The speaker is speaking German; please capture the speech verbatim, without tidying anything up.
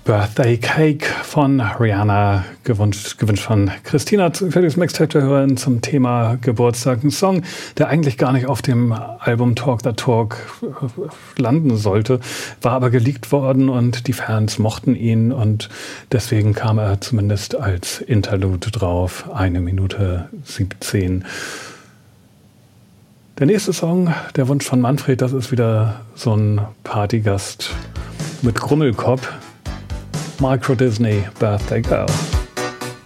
Birthday Cake von Rihanna, gewünscht, gewünscht von Christina, zufälliges Mixtape zu hören zum Thema Geburtstag. Ein Song, der eigentlich gar nicht auf dem Album Talk the Talk landen sollte, war aber geleakt worden und die Fans mochten ihn und deswegen kam er zumindest als Interlude drauf, eine Minute siebzehn. Der nächste Song, der Wunsch von Manfred, das ist wieder so ein Partygast mit Grummelkopf. Micro Disney Birthday Girl.